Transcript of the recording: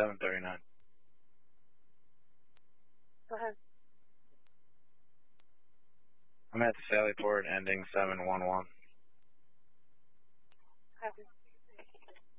739. Go ahead. I'm at the Sally Port ending 711. Copy.